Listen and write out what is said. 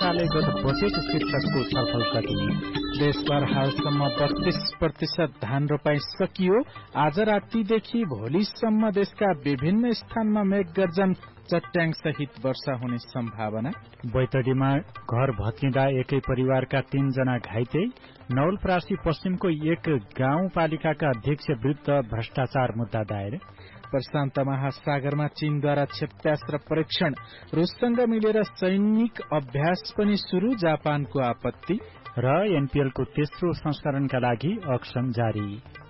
संस्थाले गत बजेट शीर्षकको छलफल गरे। देशभर हालसम्म 32% धान रोपाई सकियो। आज रातिदेखि भोलिसम्म देशका विभिन्न स्थानमा मेघगर्जन चट्याङ सहित वर्षा हुने सम्भावना। बैतडीमा घर भत्किँदा एकै परिवारका 3 जना घाइते। नवलपरासी पश्चिमको एक गाउँपालिकाका अध्यक्ष विरुद्ध भ्रष्टाचार मुद्दा दायर। प्रशान्त महासागरमा चीनद्वारा क्षेप्यास्त्र परीक्षण। रुससँग मिलेर सैनिक अभ्यास पनि शुरू, जापानको आपत्ति। र एनपीएलको तेस्रो संस्करणका लागि अक्सन जारी।